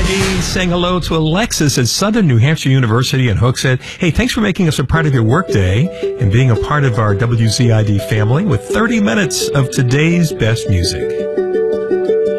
WZID saying hello to Alexis at Southern New Hampshire University in Hooksett. Hey, thanks for making us a part of your workday and being a part of our WZID family with 30 minutes of today's best music.